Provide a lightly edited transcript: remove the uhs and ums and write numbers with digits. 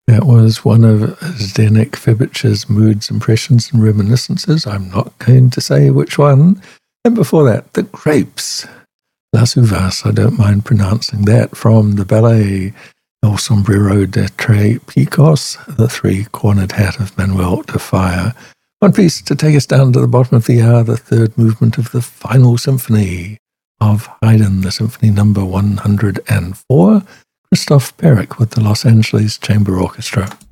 That was one of Zdeněk Fibich's Moods, Impressions and Reminiscences. I'm not going to say which one. And before that, The Grapes, Las Uvas, I don't mind pronouncing that, from the ballet El Sombrero de Tres Picos, The Three-Cornered Hat of Manuel de Falla. One piece to take us down to the bottom of the hour, the third movement of the Final Symphony of Haydn, the Symphony number 104, Christoph Perek with the Los Angeles Chamber Orchestra.